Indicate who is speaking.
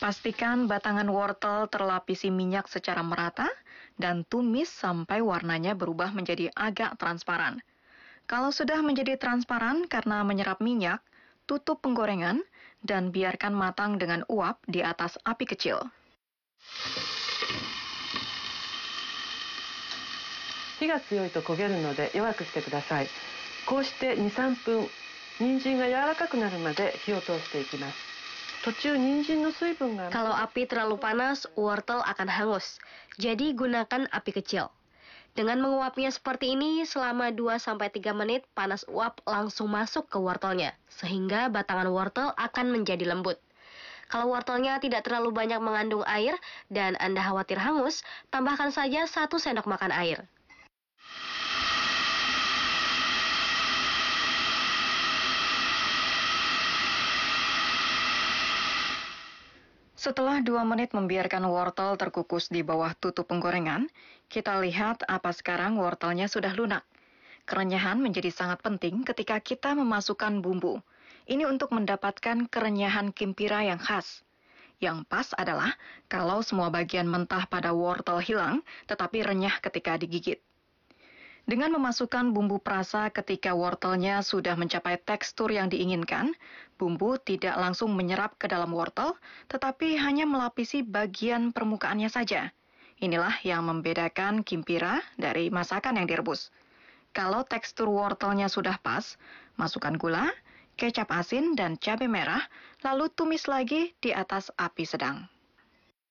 Speaker 1: Pastikan batangan wortel terlapisi minyak secara merata dan tumis sampai warnanya berubah menjadi agak transparan. Kalau sudah menjadi transparan karena menyerap minyak, tutup penggorengan dan biarkan matang dengan uap di atas api kecil.
Speaker 2: 火が強いと焦げるので弱くしてください。こうして2、3分、人参が柔らかくなるまで火を通していきます。途中人参の水分が
Speaker 3: Kalau api terlalu panas, wortel akan hangus. Jadi gunakan api kecil. Dengan menguapnya seperti ini selama 2-3 menit, panas uap langsung masuk ke wortelnya, sehingga batangan wortel akan menjadi lembut. Kalau wortelnya tidak terlalu banyak mengandung air dan Anda khawatir hangus, tambahkan saja 1 sendok makan air.
Speaker 1: Setelah 2 menit membiarkan wortel terkukus di bawah tutup penggorengan, kita lihat apa sekarang wortelnya sudah lunak. Kerenyahan menjadi sangat penting ketika kita memasukkan bumbu. Ini untuk mendapatkan kerenyahan kimpira yang khas. Yang pas adalah kalau semua bagian mentah pada wortel hilang, tetapi renyah ketika digigit. Dengan memasukkan bumbu perasa ketika wortelnya sudah mencapai tekstur yang diinginkan, bumbu tidak langsung menyerap ke dalam wortel, tetapi hanya melapisi bagian permukaannya saja. Inilah yang membedakan kimpira dari masakan yang direbus. Kalau tekstur wortelnya sudah pas, masukkan gula, kecap asin, dan cabai merah, lalu tumis lagi di atas api sedang.